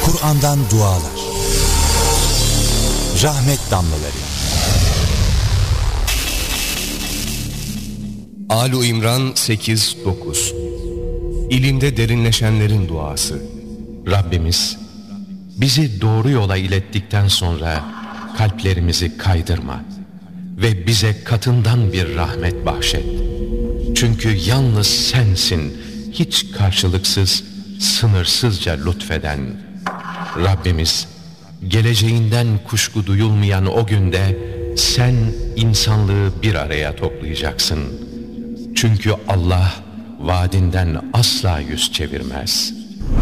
Kur'an'dan dualar, rahmet damlaları. Âl-i İmran 8-9. İlimde derinleşenlerin duası. Rabbimiz, bizi doğru yola ilettikten sonra kalplerimizi kaydırma ve bize katından bir rahmet bahşet. Çünkü yalnız sensin, hiç karşılıksız, sınırsızca lütfeden. Rabbimiz, geleceğinden kuşku duyulmayan o günde sen insanlığı bir araya toplayacaksın. Çünkü Allah vaadinden asla yüz çevirmez.